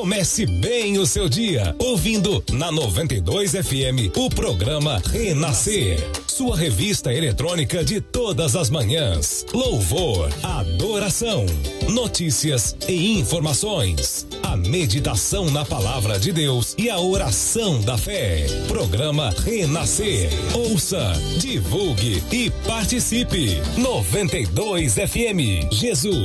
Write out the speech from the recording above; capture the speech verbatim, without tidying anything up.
Comece bem o seu dia, ouvindo na noventa e dois F M o programa Renascer. Sua revista eletrônica de todas as manhãs. Louvor, adoração, notícias e informações. A meditação na palavra de Deus e a oração da fé. Programa Renascer. Ouça, divulgue e participe. noventa e dois F M. Jesus